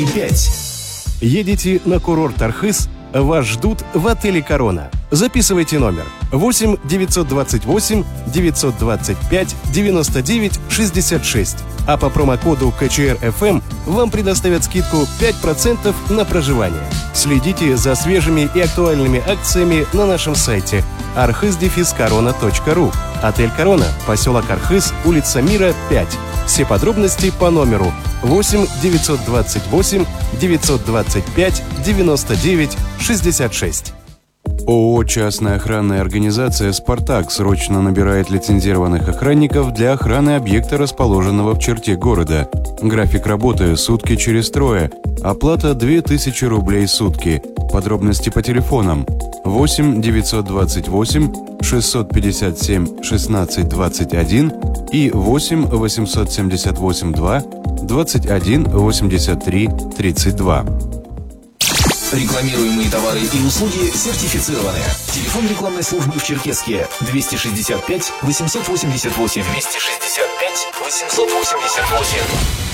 5. Едете на курорт Архыз? Вас ждут в отеле «Корона». Записывайте номер 8 928 925 99 66. А по промокоду КЧР-ФМ вам предоставят скидку 5% на проживание. Следите за свежими и актуальными акциями на нашем сайте arkhыз-корона.ру. Отель «Корона», поселок Архыз, улица Мира, 5. Все подробности по номеру 8 928 925 99 66. ООО «Частная охранная организация «Спартак» срочно набирает лицензированных охранников для охраны объекта, расположенного в черте города. График работы: сутки через трое. Оплата 2000 рублей сутки. Подробности по телефонам 8 928 657 16 21 и 8 878 2 21 83 32. Рекламируемые товары и услуги сертифицированы. Телефон рекламной службы в Черкесске 265 888 265 888.